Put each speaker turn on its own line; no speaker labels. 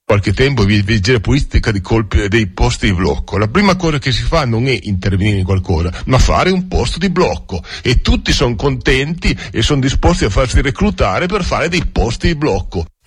qualche tempo vigile politica di colpi dei posti di blocco. La prima cosa che si fa non è intervenire in qualcosa, ma fare un posto di blocco, e tutti sono contenti e sono disposti a farsi reclutare per fare dei posti di blocco.